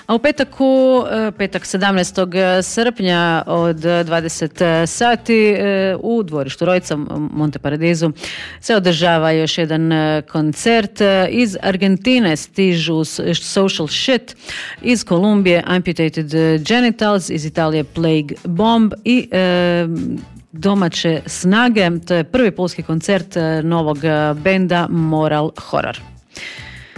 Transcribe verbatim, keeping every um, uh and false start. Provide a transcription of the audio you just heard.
A u petaku, petak sedamnaestog srpnja od dvadeset sati u dvorištu Rojca Monte Paradisu se održava još jedan koncert. Iz Argentine stižu Social Shit, iz Kolumbije Amputated Genitals, iz Italije Plague Bomb i e, domaće snage. To je prvi pulski koncert novog benda Moral Horror.